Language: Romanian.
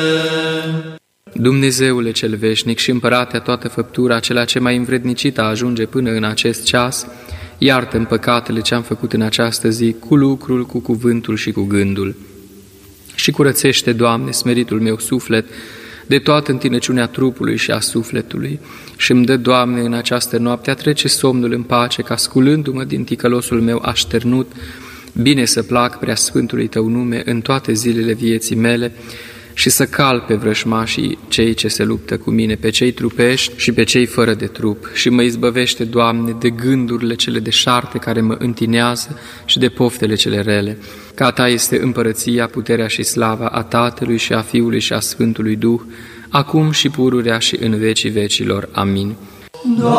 Dumnezeule cel veșnic și împărate a toată făptura, acela ce mai învrednicit a ajunge până în acest ceas, iartă-mi păcatele ce am făcut în această zi, cu lucrul, cu cuvântul și cu gândul. Și curățește, Doamne, smeritul meu suflet, de toată întinăciunea trupului și a sufletului. Și îmi dă, Doamne, în această noapte a trece somnul în pace, ca sculându-mă din ticălosul meu așternut, bine să plac prea sfântului Tău nume în toate zilele vieții mele și să cal pe vrășmașii cei ce se luptă cu mine, pe cei trupești și pe cei fără de trup. Și mă izbăvește, Doamne, de gândurile cele deșarte care mă întinează și de poftele cele rele. Că a Ta este împărăția, puterea și slava a Tatălui și a Fiului și a Sfântului Duh, acum și pururea și în vecii vecilor. Amin.